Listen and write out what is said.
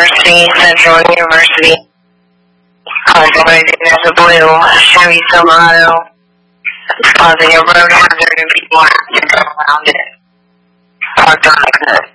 University, Central University, contemplating as a blue Chevy Silverado, causing a road hazard and people have to go around it. Parked on the